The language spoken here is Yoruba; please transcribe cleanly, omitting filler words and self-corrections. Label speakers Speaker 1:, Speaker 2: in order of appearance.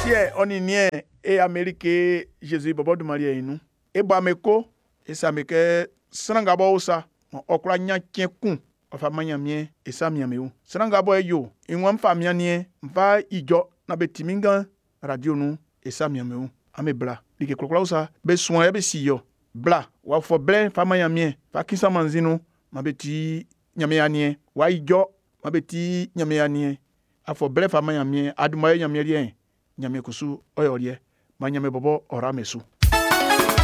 Speaker 1: Tiens, on y est et Amérique Jésus bobo de Maria inu. E ba meko e sa meke sranga bo sa okra nya kienkun ofa manya mie e sa mia meu. Sranga bo yo inwam fa mia nie mfa ijo na betiminga radio nu e sa mia meu. Ame bla dike klokla usa be suan e be siyo bla wa fo ble fa manya mie fa kisa manzinu ma beti nyame anie wa ijo ma beti nyame anie afo ble fa manya mie aduma nyame rien nyame kusu oyorie ma nyame bobo ora mesu